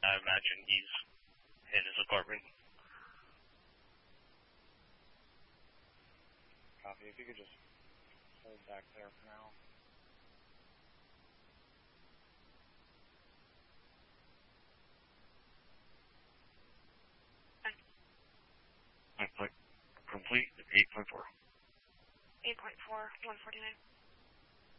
I imagine he's in his apartment. Copy. If you could just hold back there for now. Complete 8.4. 8.4, 149.